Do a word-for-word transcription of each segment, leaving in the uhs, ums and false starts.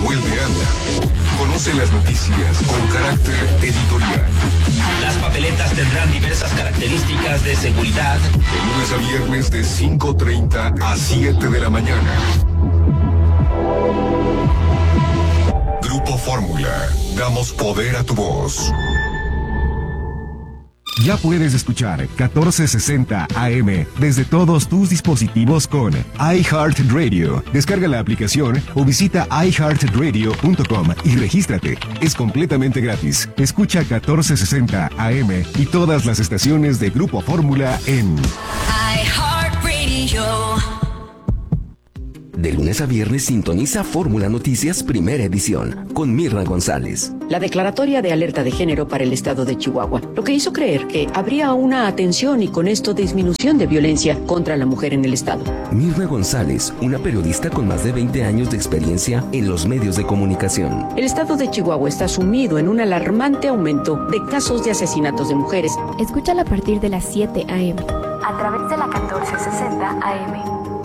vuelve Ana. Conoce las noticias con carácter editorial. Las papeletas tendrán diversas características de seguridad. De lunes a viernes de cinco treinta a siete de la mañana. Grupo Fórmula. Damos poder a tu voz. Ya puedes escuchar catorce sesenta A M desde todos tus dispositivos con iHeartRadio. Descarga la aplicación o visita i heart radio punto com y regístrate. Es completamente gratis. Escucha catorce sesenta A M y todas las estaciones de Grupo Fórmula en iHeartRadio. De lunes a viernes sintoniza Fórmula Noticias Primera Edición con Mirna González. La declaratoria de alerta de género para el estado de Chihuahua, lo que hizo creer que habría una atención y con esto disminución de violencia contra la mujer en el estado. Mirna González, una periodista con más de veinte años de experiencia en los medios de comunicación. El estado de Chihuahua está sumido en un alarmante aumento de casos de asesinatos de mujeres. Escúchala a partir de las siete a eme a través de la catorce sesenta A M.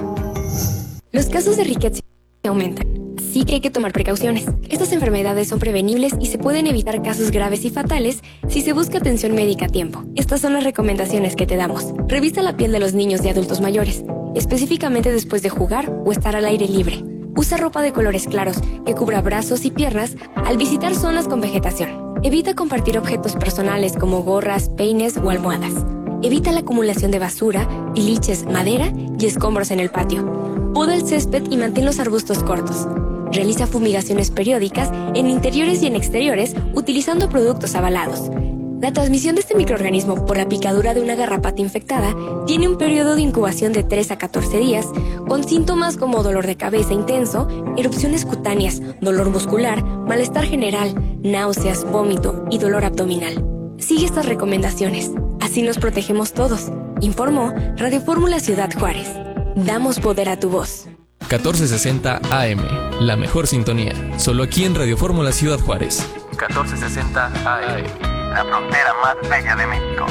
Los casos de riqueza aumentan, así que hay que tomar precauciones. Estas enfermedades son prevenibles y se pueden evitar casos graves y fatales si se busca atención médica a tiempo. Estas son las recomendaciones que te damos. Revisa la piel de los niños y adultos mayores, específicamente después de jugar o estar al aire libre. Usa ropa de colores claros que cubra brazos y piernas al visitar zonas con vegetación. Evita compartir objetos personales como gorras, peines o almohadas. Evita la acumulación de basura, tiliches, madera y escombros en el patio. Poda el césped y mantén los arbustos cortos. Realiza fumigaciones periódicas en interiores y en exteriores utilizando productos avalados. La transmisión de este microorganismo por la picadura de una garrapata infectada tiene un periodo de incubación de tres a catorce días, con síntomas como dolor de cabeza intenso, erupciones cutáneas, dolor muscular, malestar general, náuseas, vómito y dolor abdominal. Sigue estas recomendaciones. Así nos protegemos todos. Informó Radio Fórmula Ciudad Juárez. Damos poder a tu voz. catorce sesenta A M, la mejor sintonía. Solo aquí en Radio Fórmula Ciudad Juárez. catorce sesenta A M, la frontera más bella de México.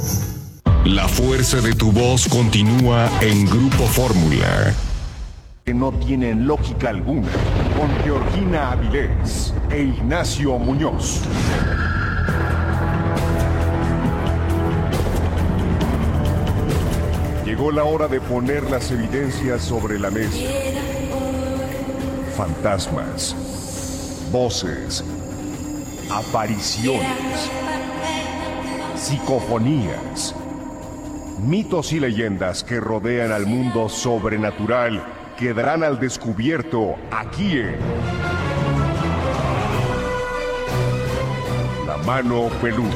La fuerza de tu voz continúa en Grupo Fórmula. Que no tienen lógica alguna, con Georgina Avilés e Ignacio Muñoz. Llegó la hora de poner las evidencias sobre la mesa. Fantasmas, voces, apariciones, psicofonías, mitos y leyendas que rodean al mundo sobrenatural quedarán al descubierto aquí en La Mano Peluda.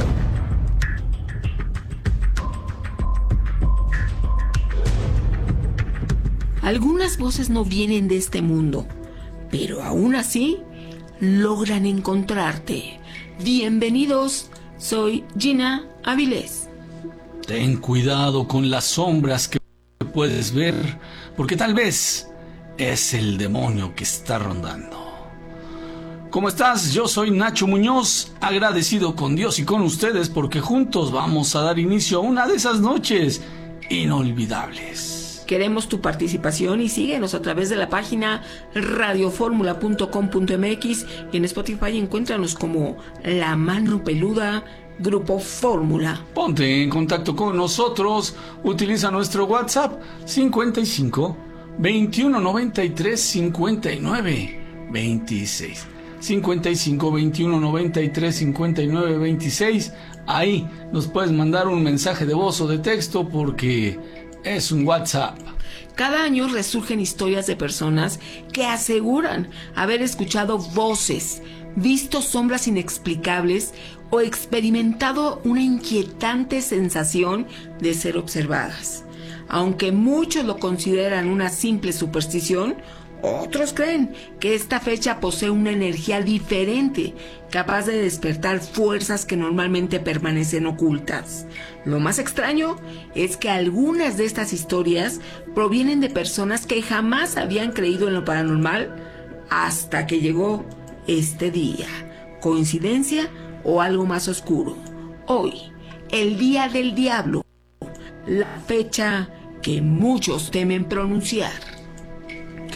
Algunas voces no vienen de este mundo, pero aún así logran encontrarte. Bienvenidos, soy Gina Avilés. Ten cuidado con las sombras que puedes ver, porque tal vez es el demonio que está rondando. ¿Cómo estás? Yo soy Nacho Muñoz, agradecido con Dios y con ustedes porque juntos vamos a dar inicio a una de esas noches inolvidables. Queremos tu participación y síguenos a través de la página radio fórmula punto com punto eme equis y en Spotify encuéntranos como La Mano Peluda Grupo Fórmula. Ponte en contacto con nosotros, utiliza nuestro WhatsApp cincuenta y cinco, veintiuno noventa y tres, cincuenta y nueve, veintiséis. cincuenta y cinco, veintiuno noventa y tres, cincuenta y nueve, veintiséis. Ahí nos puedes mandar un mensaje de voz o de texto porque es un WhatsApp. Cada año resurgen historias de personas que aseguran haber escuchado voces, visto sombras inexplicables o experimentado una inquietante sensación de ser observadas. Aunque muchos lo consideran una simple superstición, otros creen que esta fecha posee una energía diferente, capaz de despertar fuerzas que normalmente permanecen ocultas. Lo más extraño es que algunas de estas historias provienen de personas que jamás habían creído en lo paranormal hasta que llegó este día. ¿Coincidencia o algo más oscuro? Hoy, el Día del Diablo, la fecha que muchos temen pronunciar.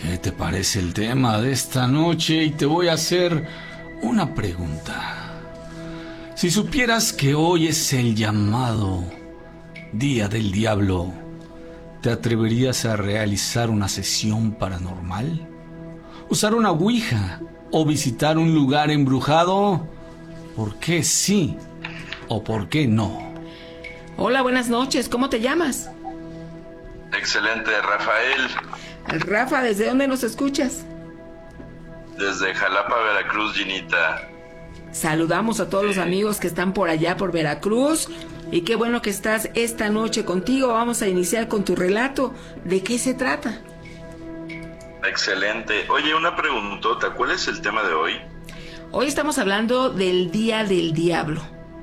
¿Qué te parece el tema de esta noche? Y te voy a hacer una pregunta. Si supieras que hoy es el llamado Día del Diablo, ¿te atreverías a realizar una sesión paranormal? ¿Usar una ouija o visitar un lugar embrujado? ¿Por qué sí o por qué no? Hola, buenas noches. ¿Cómo te llamas? Excelente, Rafael. Rafa, ¿desde dónde nos escuchas? Desde Jalapa, Veracruz, Ginita. Saludamos a todos los amigos que están por allá, por Veracruz. Y qué bueno que estás esta noche contigo. Vamos a iniciar con tu relato. ¿De qué se trata? Excelente. Oye, una preguntota. ¿Cuál es el tema de hoy? Hoy estamos hablando del Día del Diablo.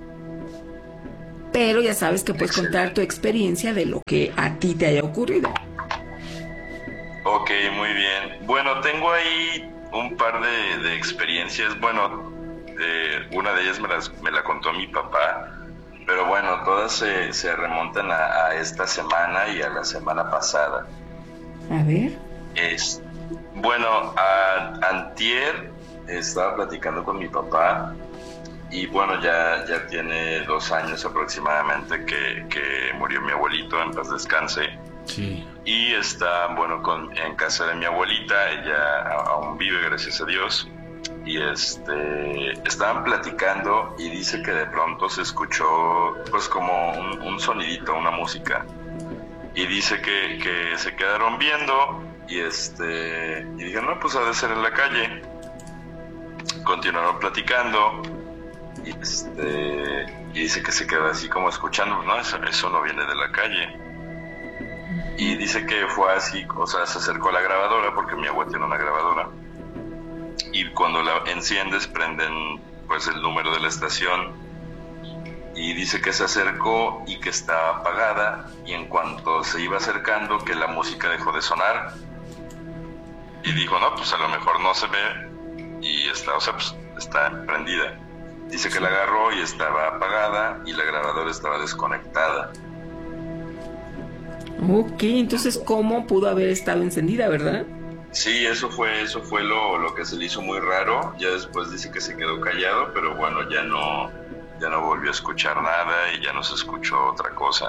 Pero ya sabes que puedes Excelente. Contar tu experiencia de lo que a ti te haya ocurrido. Ok, muy bien. Bueno, tengo ahí un par de, de experiencias. Bueno, eh, una de ellas me, las, me la contó mi papá. Pero bueno, todas se, se remontan a, a esta semana y a la semana pasada. A ver. Es, bueno, a, antier estaba platicando con mi papá. Y bueno, ya, ya tiene dos años aproximadamente que, que murió mi abuelito, en paz descanse. Sí. Y está, bueno, con, en casa de mi abuelita, ella aún vive, gracias a Dios. Y este, estaban platicando y dice que de pronto se escuchó pues como un, un sonidito, una música. Y dice que, que se quedaron viendo y este, y dijeron, no, pues ha de ser en la calle. Continuaron platicando. Y, este, y dice que se quedó así como escuchando, no, eso, eso no viene de la calle. Y dice que fue así, o sea, se acercó a la grabadora, porque mi abuela tiene una grabadora. Y cuando la enciendes, prenden pues el número de la estación. Y dice que se acercó y que estaba apagada. Y en cuanto se iba acercando, que la música dejó de sonar. Y dijo, no, pues a lo mejor no se ve. Y está, o sea, pues está prendida. Dice que la agarró y estaba apagada y la grabadora estaba desconectada. Ok, entonces ¿cómo pudo haber estado encendida, verdad? Sí, eso fue eso fue lo, lo que se le hizo muy raro. Ya después dice que se quedó callado, pero bueno, ya no, ya no volvió a escuchar nada y ya no se escuchó otra cosa.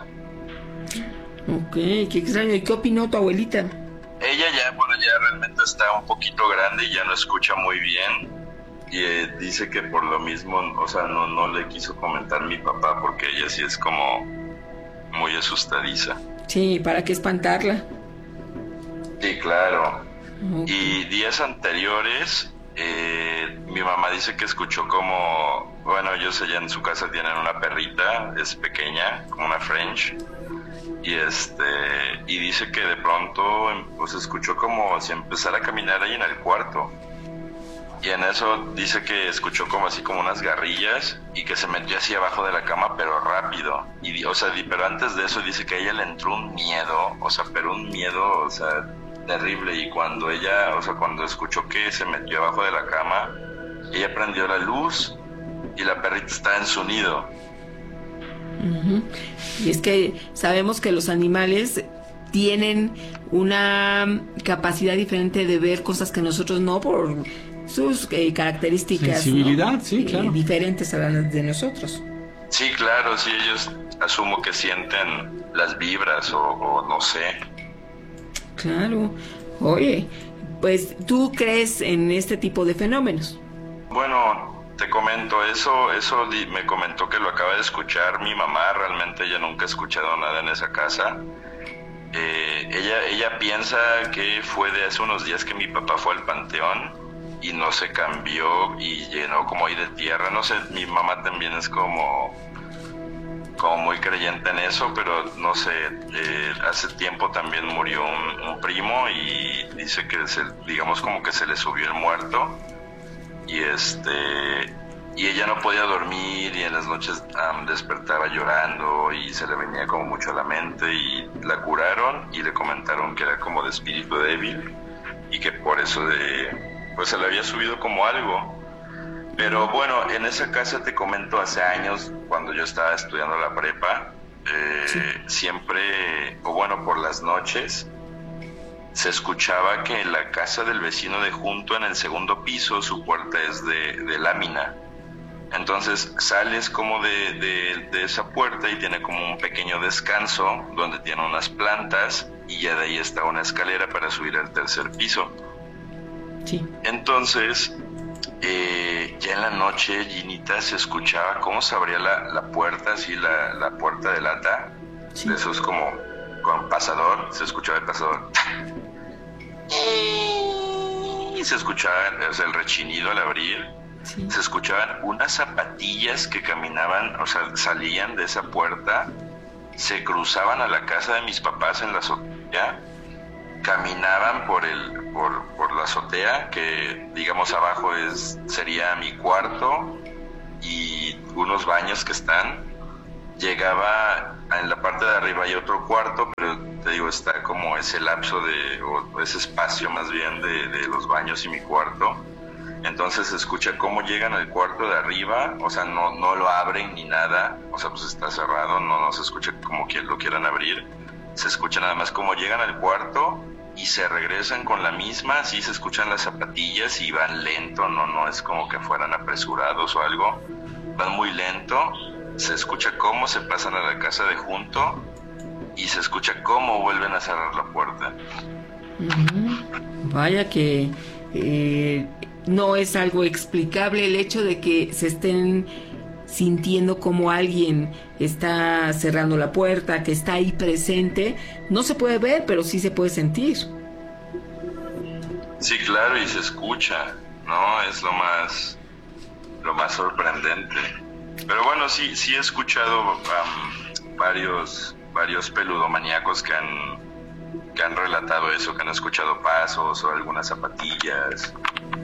Ok, qué extraño. ¿Y qué opinó tu abuelita? Ella ya, bueno, ya realmente está un poquito grande y ya no escucha muy bien. Y eh, dice que por lo mismo, o sea, no, no le quiso comentar mi papá porque ella sí es como muy asustadiza. Sí, ¿para qué espantarla? Sí, claro. Okay. Y días anteriores, eh, mi mamá dice que escuchó como, bueno, ellos allá en su casa tienen una perrita, es pequeña, como una French, y este, y dice que de pronto, pues escuchó como si empezara a caminar ahí en el cuarto. Y en eso dice que escuchó como así como unas garrillas y que se metió así abajo de la cama, pero rápido. Y, o sea, pero antes de eso dice que a ella le entró un miedo, o sea, pero un miedo, o sea, terrible. Y cuando ella, o sea, cuando escuchó que se metió abajo de la cama, ella prendió la luz y la perrita estaba en su nido. Uh-huh. Y es que sabemos que los animales tienen una capacidad diferente de ver cosas que nosotros no, por sus eh, características, sensibilidad, ¿no? sí, claro. Eh, diferentes a las de nosotros. Sí, claro, sí, ellos asumo que sienten las vibras o, o no sé. Claro. Oye, pues ¿tú crees en este tipo de fenómenos? Bueno, te comento, eso eso me comentó que lo acaba de escuchar mi mamá. Realmente ella nunca ha escuchado nada en esa casa. Eh, ella, ella piensa que fue de hace unos días que mi papá fue al panteón y no se cambió y llenó como ahí de tierra. No sé, mi mamá también es como, como muy creyente en eso, pero no sé, eh, hace tiempo también murió un, un primo y dice que se, digamos como que se le subió el muerto y este y ella no podía dormir y en las noches um, despertaba llorando y se le venía como mucho a la mente y la curaron y le comentaron que era como de espíritu débil y que por eso de pues se le había subido como algo. Pero bueno, en esa casa te comento hace años, cuando yo estaba estudiando la prepa, eh, sí. siempre, o bueno, por las noches, se escuchaba que la casa del vecino de junto en el segundo piso, su puerta es de, de lámina. Entonces sales como de, de, de esa puerta y tiene como un pequeño descanso donde tiene unas plantas y ya de ahí está una escalera para subir al tercer piso. Sí. Entonces, eh, ya en la noche, Ginita, se escuchaba cómo se abría la, la puerta, así la, la puerta de lata, sí. De esos como con pasador, se escuchaba el pasador. Y se escuchaba, o sea, el rechinido al abrir. Sí. Se escuchaban unas zapatillas que caminaban, o sea, salían de esa puerta, se cruzaban a la casa de mis papás en la azotea, caminaban por el por, por la azotea, que digamos abajo es sería mi cuarto y unos baños que están. Llegaba en la parte de arriba hay otro cuarto, pero te digo, está como ese lapso de, o ese espacio más bien de, de los baños y mi cuarto. Entonces se escucha cómo llegan al cuarto de arriba, o sea, no, no lo abren ni nada, o sea, pues está cerrado, no, no se escucha como que lo quieran abrir, se escucha nada más cómo llegan al cuarto y se regresan con la misma, así se escuchan las zapatillas y van lento, no, no es como que fueran apresurados o algo, van muy lento, se escucha cómo se pasan a la casa de junto y se escucha cómo vuelven a cerrar la puerta. Uh-huh. Vaya que... Eh... no es algo explicable el hecho de que se estén sintiendo como alguien está cerrando la puerta, que está ahí presente. No se puede ver, pero sí se puede sentir. Sí, claro, y se escucha, ¿no? Es lo más lo más sorprendente. Pero bueno, sí sí he escuchado um, varios varios peludomaníacos que han que han relatado eso, que han escuchado pasos o algunas zapatillas.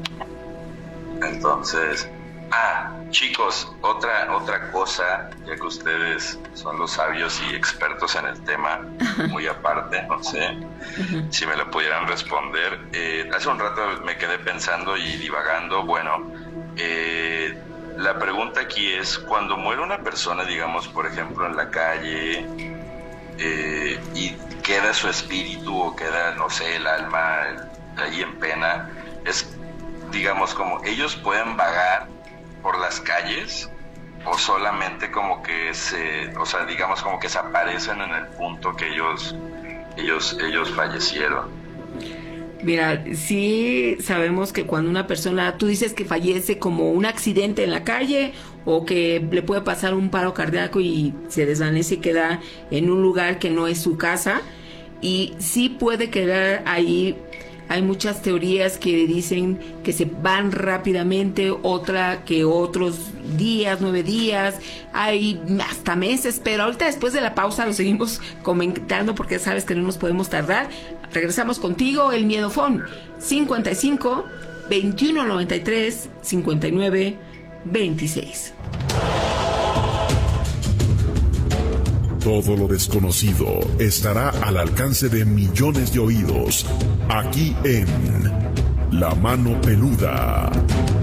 Entonces, ah, chicos, otra otra cosa, ya que ustedes son los sabios y expertos en el tema, muy aparte, no sé, uh-huh. si me lo pudieran responder. Eh, hace un rato me quedé pensando y divagando, bueno, eh, la pregunta aquí es, cuando muere una persona, digamos, por ejemplo, en la calle, eh, y queda su espíritu o queda, no sé, el alma ahí en pena, es... digamos, como ellos pueden vagar por las calles o solamente como que se, o sea, digamos como que se aparecen en el punto que ellos ellos ellos fallecieron. Mira, sí sabemos que cuando una persona, tú dices que fallece como un accidente en la calle o que le puede pasar un paro cardíaco y se desvanece y queda en un lugar que no es su casa, y sí puede quedar ahí. Hay muchas teorías que dicen que se van rápidamente, otra que otros días, nueve días, hay hasta meses, pero ahorita después de la pausa lo seguimos comentando porque sabes que no nos podemos tardar. Regresamos contigo, el Miedofón, cincuenta y cinco, veintiuno noventa y tres, cincuenta y nueve, veintiséis. Todo lo desconocido estará al alcance de millones de oídos, aquí en La Mano Peluda.